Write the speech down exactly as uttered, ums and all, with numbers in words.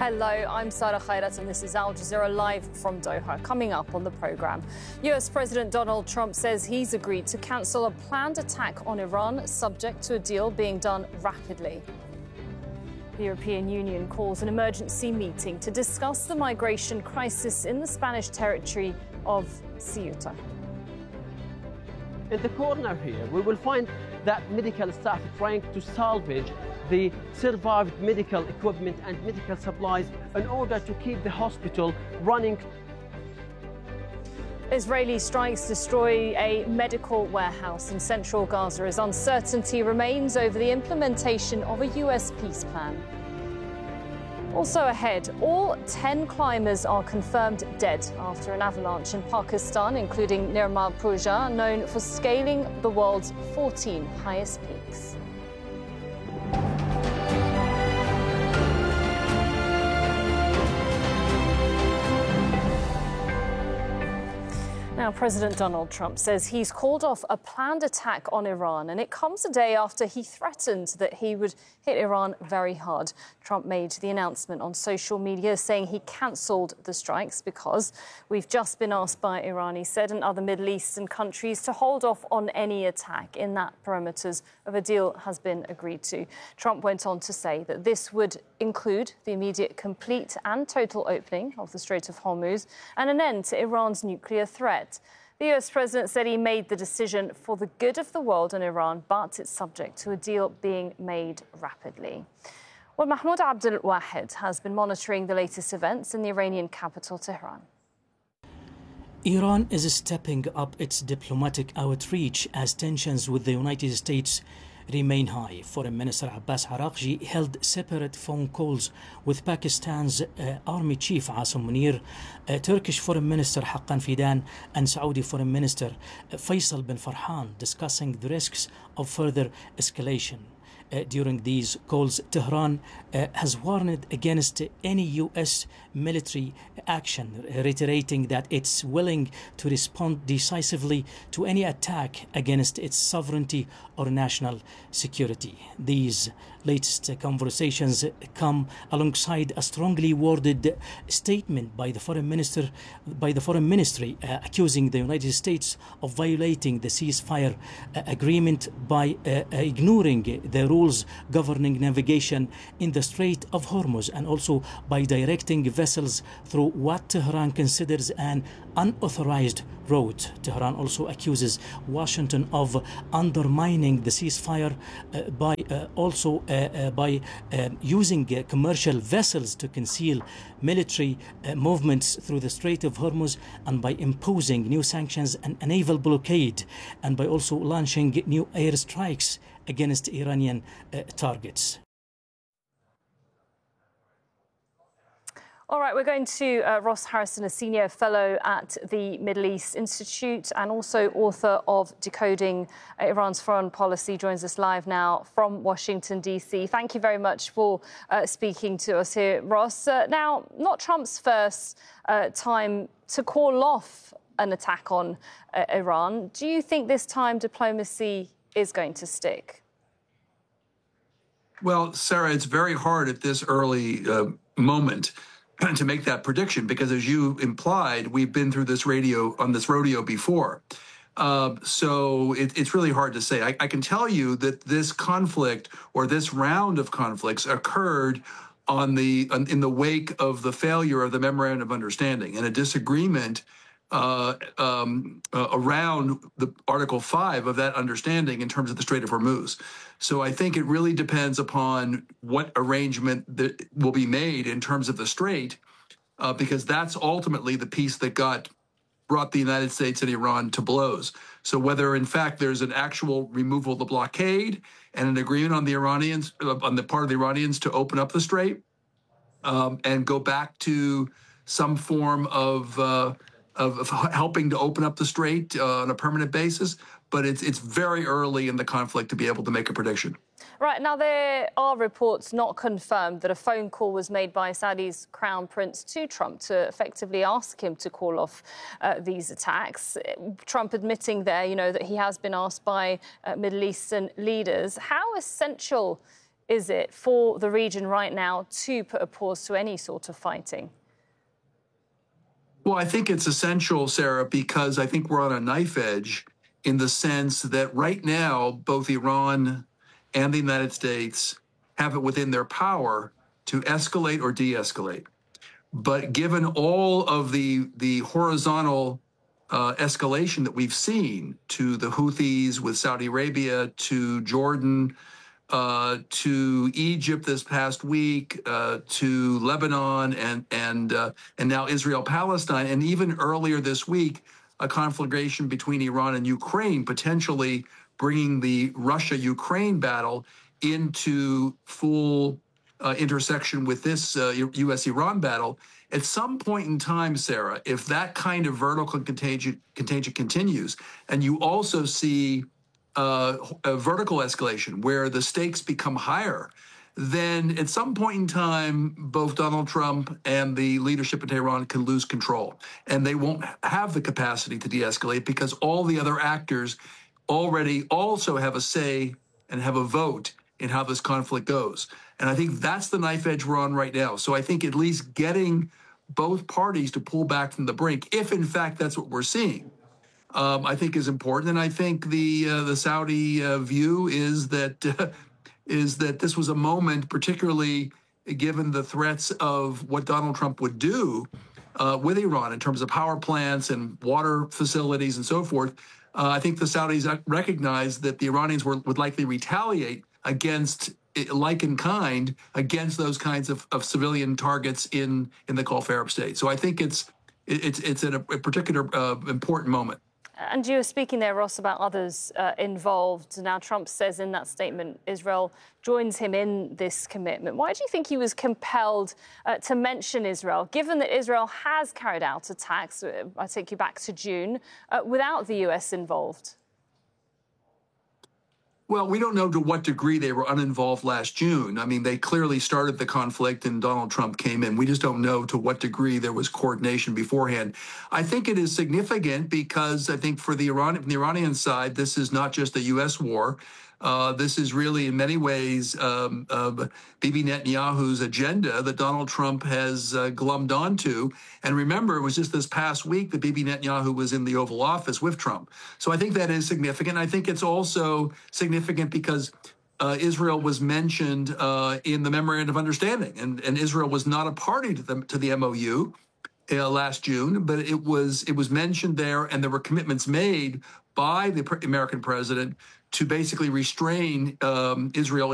Hello, I'm Sarah Khairat and this is Al Jazeera Live from Doha. Coming up on the programme, U S President Donald Trump says he's agreed to cancel a planned attack on Iran, subject to a deal being done rapidly. The European Union calls an emergency meeting to discuss the migration crisis in the Spanish territory of Ceuta. In the corner here, we will find that medical staff trying to salvage the survived medical equipment and medical supplies in order to keep the hospital running. Israeli strikes destroy a medical warehouse in central Gaza as uncertainty remains over the implementation of a U S peace plan. Also ahead, all ten climbers are confirmed dead after an avalanche in Pakistan, including Nirmal Pooja, known for scaling the world's fourteen highest peaks. Now, President Donald Trump says he's called off a planned attack on Iran, and it comes a day after he threatened that he would hit Iran very hard. Trump made the announcement on social media saying he cancelled the strikes because we've just been asked by Iran, he said, and other Middle Eastern countries to hold off on any attack in that parameters of a deal has been agreed to. Trump went on to say that this would include the immediate, complete and total opening of the Strait of Hormuz and an end to Iran's nuclear threat. The U S president said he made the decision for the good of the world and Iran, but it's subject to a deal being made rapidly. Well, Mahmoud Abdel Wahed has been monitoring the latest events in the Iranian capital, Tehran. Iran is stepping up its diplomatic outreach as tensions with the United States remain high. Foreign Minister Abbas Araghchi held separate phone calls with Pakistan's uh, Army Chief Asim Munir, uh, Turkish Foreign Minister Haqqan Fidan and Saudi Foreign Minister uh, Faisal bin Farhan, discussing the risks of further escalation. Uh, during these calls, Tehran uh, has warned against any U S military action, reiterating that it's willing to respond decisively to any attack against its sovereignty or national security. These latest conversations come alongside a strongly worded statement by the foreign minister, by the foreign ministry, uh, accusing the United States of violating the ceasefire uh, agreement by uh, ignoring the rules governing navigation in the Strait of Hormuz, and also by directing vessels through what Tehran considers an unauthorized route. Tehran also accuses Washington of undermining the ceasefire uh, by uh, also uh, uh, by uh, using uh, commercial vessels to conceal military uh, movements through the Strait of Hormuz, and by imposing new sanctions and a naval blockade, and by also launching new airstrikes against Iranian uh, targets. All right, we're going to uh, Ross Harrison, a senior fellow at the Middle East Institute and also author of Decoding Iran's Foreign Policy, joins us live now from Washington, D C. Thank you very much for uh, speaking to us here, Ross. Uh, now, not Trump's first uh, time to call off an attack on uh, Iran. Do you think this time diplomacy is going to stick? Well, Sarah, it's very hard at this early uh, moment to make that prediction because, as you implied, we've been through this radio on this rodeo before. Uh, so it, it's really hard to say. I, I can tell you that this conflict or this round of conflicts occurred on the on, in the wake of the failure of the Memorandum of Understanding and a disagreement Uh, um, uh, around the Article five of that understanding in terms of the Strait of Hormuz. So I think it really depends upon what arrangement that will be made in terms of the Strait, uh, because that's ultimately the piece that got brought the United States and Iran to blows. So whether, in fact, there's an actual removal of the blockade and an agreement on the Iranians, uh, on the part of the Iranians to open up the Strait um, and go back to some form of uh, Of, of helping to open up the strait uh, on a permanent basis, but it's it's very early in the conflict to be able to make a prediction. Right, now there are reports not confirmed that a phone call was made by Saudi's Crown Prince to Trump to effectively ask him to call off uh, these attacks. Trump admitting there, you know, that he has been asked by uh, Middle Eastern leaders. How essential is it for the region right now to put a pause to any sort of fighting? Well, I think it's essential, Sarah, because I think we're on a knife edge in the sense that right now, both Iran and the United States have it within their power to escalate or de-escalate. But given all of the, the horizontal uh, escalation that we've seen to the Houthis with Saudi Arabia, to Jordan, uh, to Egypt this past week, uh, to Lebanon, and and uh, and now Israel-Palestine, and even earlier this week, a conflagration between Iran and Ukraine, potentially bringing the Russia-Ukraine battle into full uh, intersection with this uh, U S Iran battle. At some point in time, Sarah, if that kind of vertical contagion, contagion continues, and you also see uh, a vertical escalation where the stakes become higher, then at some point in time, both Donald Trump and the leadership in Tehran can lose control. And they won't have the capacity to de-escalate because all the other actors already also have a say and have a vote in how this conflict goes. And I think that's the knife edge we're on right now. So I think at least getting both parties to pull back from the brink, if in fact that's what we're seeing, um, I think is important. And I think the uh, the Saudi uh, view is that uh, is that this was a moment, particularly given the threats of what Donald Trump would do uh, with Iran in terms of power plants and water facilities and so forth. Uh, I think the Saudis recognized that the Iranians were, would likely retaliate against, like in kind, against those kinds of, of civilian targets in, in the Gulf Arab states. So I think it's it's it's at a, a particular uh, important moment. And you were speaking there, Ross, about others uh, involved. Now, Trump says in that statement Israel joins him in this commitment. Why do you think he was compelled uh, to mention Israel, given that Israel has carried out attacks, uh, I take you back to June, uh, without the U S involved? Well, we don't know to what degree they were uninvolved last June. I mean, they clearly started the conflict and Donald Trump came in. We just don't know to what degree there was coordination beforehand. I think it is significant because I think for the Iran, from the Iranian side, this is not just a U S war. Uh, this is really, in many ways, um, uh, Bibi Netanyahu's agenda that Donald Trump has uh, glommed onto. And remember, it was just this past week that Bibi Netanyahu was in the Oval Office with Trump. So I think that is significant. I think it's also significant because uh, Israel was mentioned uh, in the Memorandum of Understanding, and, and Israel was not a party to the, to the M O U uh, last June, but it was it was mentioned there, and there were commitments made by the American president to basically restrain um, Israel